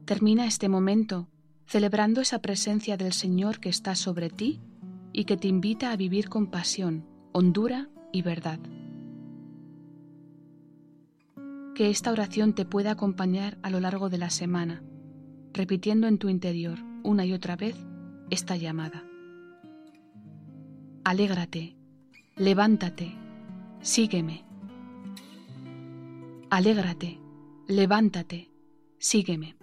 Termina este momento celebrando esa presencia del Señor que está sobre ti y que te invita a vivir con pasión, hondura y verdad. Que esta oración te pueda acompañar a lo largo de la semana, repitiendo en tu interior una y otra vez esta llamada. Alégrate, levántate, sígueme. Alégrate, levántate, sígueme.